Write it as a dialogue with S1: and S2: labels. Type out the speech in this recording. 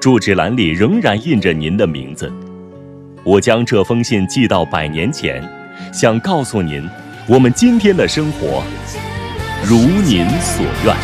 S1: 住址栏里仍然印着您的名字。我将这封信寄到100年前，想告诉您，我们今天的生活如您所愿。